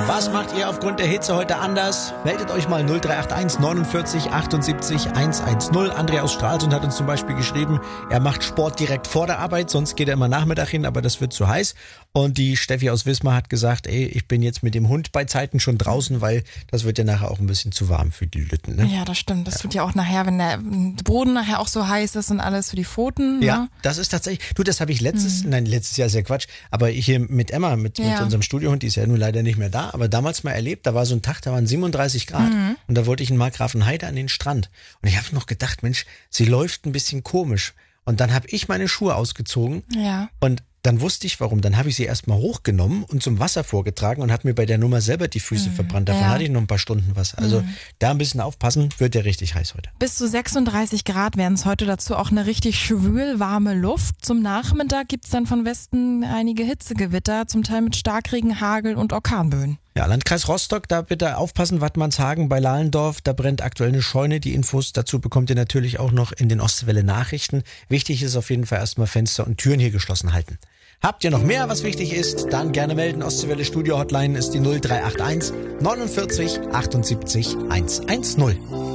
Was macht ihr aufgrund der Hitze heute anders? Meldet euch mal 0381 49 78 110. Andrea aus Stralsund hat uns zum Beispiel geschrieben, er macht Sport direkt vor der Arbeit, sonst geht er immer Nachmittag hin, aber das wird zu heiß. Und die Steffi aus Wismar hat gesagt, ich bin jetzt mit dem Hund bei Zeiten schon draußen, weil das wird ja nachher auch ein bisschen zu warm für die Lütten. Ne? Ja, das stimmt. Das tut ja auch nachher, wenn der Boden nachher auch so heiß ist und alles für die Pfoten. Ja, ne? das ist tatsächlich, das habe ich letztes Jahr ist ja Quatsch, aber hier mit Emma, mit unserem Studiohund, die ist ja nun leider nicht mehr da, aber damals mal erlebt, da war so ein Tag, da waren 37 Grad und da wollte ich in Markgrafenheide an den Strand und ich habe noch gedacht, Mensch, sie läuft ein bisschen komisch und dann habe ich meine Schuhe ausgezogen und dann wusste ich warum. Dann habe ich sie erstmal hochgenommen und zum Wasser vorgetragen und habe mir bei der Nummer selber die Füße verbrannt. Davon hatte ich noch ein paar Stunden was. Also da ein bisschen aufpassen, wird ja richtig heiß heute. Bis zu 36 Grad werden es heute, dazu auch eine richtig schwül warme Luft. Zum Nachmittag gibt's dann von Westen einige Hitzegewitter, zum Teil mit Starkregen, Hagel und Orkanböen. Ja, Landkreis Rostock, da bitte aufpassen, Wattmannshagen bei Lahlendorf, da brennt aktuell eine Scheune. Die Infos dazu bekommt ihr natürlich auch noch in den Ostwelle Nachrichten. Wichtig ist auf jeden Fall erstmal Fenster und Türen hier geschlossen halten. Habt ihr noch mehr, was wichtig ist, dann gerne melden. Ostwelle Studio Hotline ist die 0381 49 78 110.